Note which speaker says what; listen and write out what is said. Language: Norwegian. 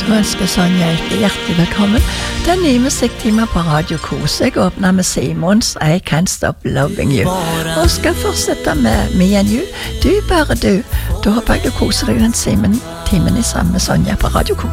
Speaker 1: Da ønsker Sonja ikke hjertelig velkommen. Den nye musikktimen på Radio Kos. Jeg åpner med Simons I Can't Stop Loving You. Og skal fortsette med Me and You. Du, bare du. Da håper jeg du koser deg den timen i sammen med Sonja på Radio Kos.